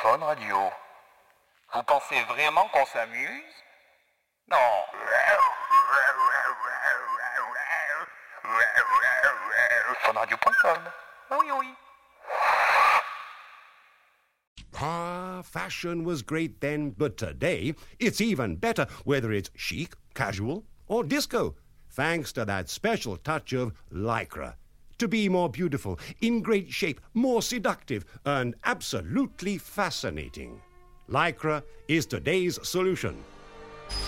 Fun Radio. Vous pensez vraiment qu'on s'amuse? Non. Funradio.com. Oui, oui. Ah, fashion was great then, but today it's even better, whether it's chic, casual, or disco, thanks to that special touch of Lycra. To be more beautiful, in great shape, more seductive, and absolutely fascinating. Lycra is today's solution.